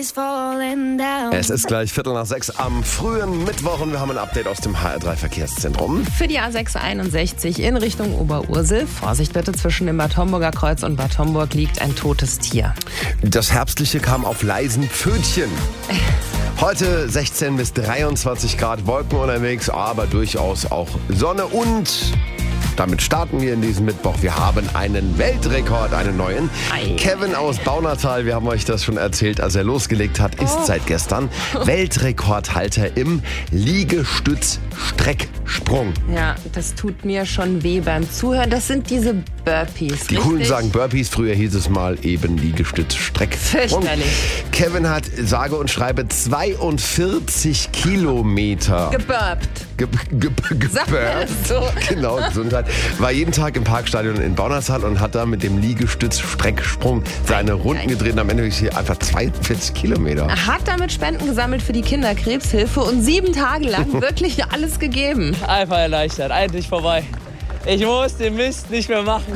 is falling down. Es ist gleich 5:45 am frühen Mittwoch und wir haben ein Update aus dem HR3-Verkehrszentrum. Für die A661 in Richtung Oberursel. Vorsicht bitte, zwischen dem Bad Homburger Kreuz und Bad Homburg liegt ein totes Tier. Das Herbstliche kam auf leisen Pfötchen. Heute 16 bis 23 Grad, Wolken unterwegs, aber durchaus auch Sonne und damit starten wir in diesem Mittwoch. Wir haben einen Weltrekord, einen neuen. Kevin aus Baunatal, wir haben euch das schon erzählt, als er losgelegt hat, ist seit gestern Weltrekordhalter im Liegestütz-Strecksprung. Ja, das tut mir schon weh beim Zuhören. Das sind diese Burpees, Die Coolen sagen Burpees, früher hieß es mal eben Liegestütz-Strecksprung. Fürchterlich. Kevin hat sage und schreibe 42 Kilometer Geburpt. Sagt man das so? Genau, Gesundheit. War jeden Tag im Parkstadion in Baunatal und hat da mit dem Liegestütz-Strecksprung seine Runden gedreht und am Ende hier einfach 42 Kilometer. Hat damit Spenden gesammelt für die Kinderkrebshilfe und 7 Tage lang wirklich alles gegeben. Einfach erleichtert, endlich vorbei. Ich muss den Mist nicht mehr machen.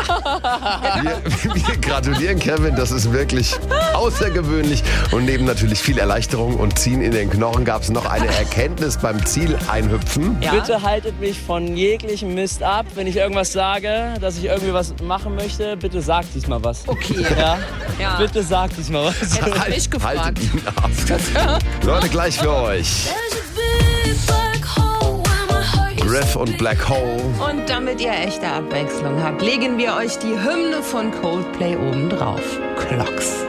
Wir gratulieren Kevin, das ist wirklich außergewöhnlich. Und neben natürlich viel Erleichterung und Ziehen in den Knochen gab es noch eine Erkenntnis beim Zieleinhüpfen. Ja. Bitte haltet mich von jeglichem Mist ab. Wenn ich irgendwas sage, dass ich irgendwie was machen möchte, bitte sagt diesmal was. Okay. Ja? Ja. Bitte sagt diesmal was. Hättest du mich gefragt. Haltet ihn ab. Leute, gleich für euch. There's a big black hole where my heart used Riff to und be. Black Hole. Und damit ihr echte Abwechslung habt, legen wir euch die Hymne von Coldplay obendrauf. Clocks.